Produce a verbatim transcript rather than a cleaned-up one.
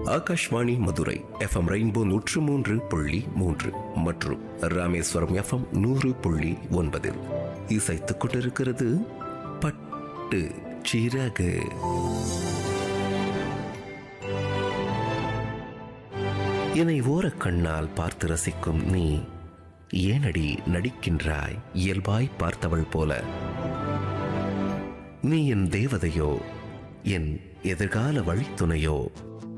Akashvani Madurai FM rainbow நூற்று மூன்று புள்ளி மூன்று மற்றும் ராமேஸ்வரம் எஃப்எம் நூறு புள்ளி ஒன்பதில் இசைத்துக் கொண்டிருக்கிறது பட்டு சிறகு. என்னை ஓரக் கண்ணால் பார்த்து ரசிக்கும் நீ ஏனடி நடிக்கின்றாய் இயல்பாய் பார்த்தவள் போல? நீ என் தேவதையோ, என் எதிர்கால வழித்துணையோ?